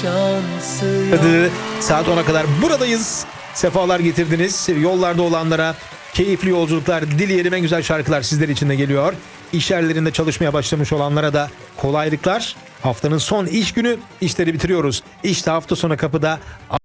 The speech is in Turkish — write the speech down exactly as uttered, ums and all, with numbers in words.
şansı. Saat ona kadar buradayız. Sefalar getirdiniz. Yollarda olanlara keyifli yolculuklar dileyelim. En güzel şarkılar sizler için de geliyor. İş yerlerinde çalışmaya başlamış olanlara da kolaylıklar. Haftanın son iş günü, işleri bitiriyoruz. İşte hafta sonu kapıda.